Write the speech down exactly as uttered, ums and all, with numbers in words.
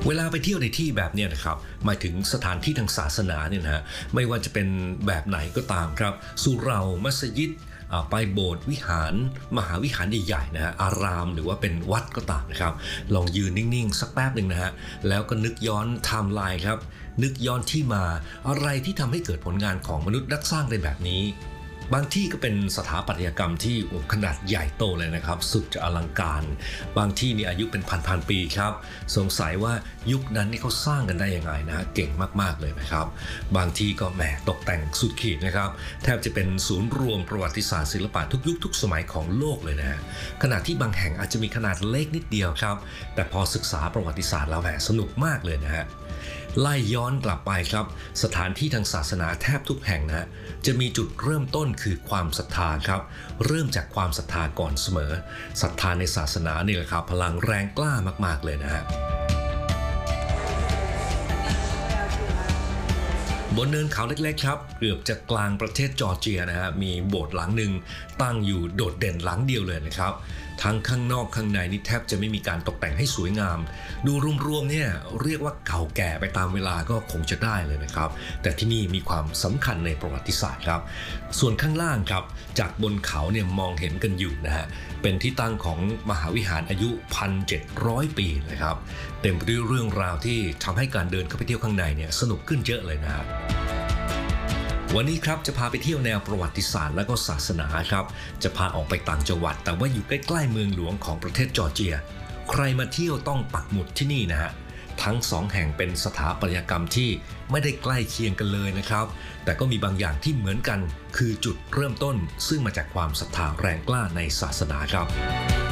เวลาไปเที่ยวในที่แบบเนี้ยนะครับหมายถึงสถานที่ทางศาสนาเนี่ยนะฮะไม่ว่าจะเป็นแบบไหนก็ตามครับสุเหร่ามัสยิดอ่าไปโบสถ์วิหารมหาวิหารใหญ่ๆนะฮะอารามหรือว่าเป็นวัดก็ตามนะครับลองยืนนิ่งๆสักแป๊บหนึ่งนะฮะแล้วก็นึกย้อนไทม์ไลน์ครับนึกย้อนที่มาอะไรที่ทำให้เกิดผลงานของมนุษย์นักสร้างได้แบบนี้บางที่ก็เป็นสถาปัตยกรรมที่ขนาดใหญ่โตเลยนะครับสุดจะอลังการบางที่นี่อายุเป็นพันๆปีครับสงสัยว่ายุคนั้นนี่เขาสร้างกันได้ยังไงนะเก่งมากๆเลยนะครับบางที่ก็แหมตกแต่งสุดขีดนะครับแทบจะเป็นศูนย์รวมประวัติศาสตร์ศิลปะทุกยุคทุกสมัยของโลกเลยนะขณะที่บางแห่งอาจจะมีขนาดเล็กนิดเดียวครับแต่พอศึกษาประวัติศาสตร์แล้วแหมสนุกมากเลยนะฮะไล่ย้อนกลับไปครับสถานที่ทางศาสนาแทบทุกแห่งนะจะมีจุดเริ่มต้นคือความศรัทธาครับเริ่มจากความศรัทธาก่อนเสมอศรัทธาในศาสนานี่แหละครับพลังแรงกล้ามากๆเลยนะฮะบนเนินเขาเล็กๆครับเกือบจะกลางประเทศจอร์เจียนะฮะมีโบสถ์หลังหนึ่งตั้งอยู่โดดเด่นหลังเดียวเลยนะครับทั้งข้างนอกข้างในนี่แทบจะไม่มีการตกแต่งให้สวยงามดูรวมๆเนี่ยเรียกว่าเก่าแก่ไปตามเวลาก็คงจะได้เลยนะครับแต่ที่นี่มีความสำคัญในประวัติศาสตร์ครับส่วนข้างล่างครับจากบนเขาเนี่ยมองเห็นกันอยู่นะฮะเป็นที่ตั้งของมหาวิหารอายุ หนึ่งพันเจ็ดร้อย ปีนะครับเต็มไปด้วยเรื่องราวที่ทำให้การเดินเข้าไปเที่ยวข้างในเนี่ยสนุกขึ้นเยอะเลยนะครับวันนี้ครับจะพาไปเที่ยวแนวประวัติศาสตร์และก็ศาสนาครับจะพาออกไปต่างจังหวัดแต่ว่าอยู่ใกล้ๆเมืองหลวงของประเทศจอร์เจียใครมาเที่ยวต้องปักหมุดที่นี่นะฮะทั้งสองแห่งเป็นสถาปัตยกรรมที่ไม่ได้ใกล้เคียงกันเลยนะครับแต่ก็มีบางอย่างที่เหมือนกันคือจุดเริ่มต้นซึ่งมาจากความศรัทธาแรงกล้าในศาสนาครับ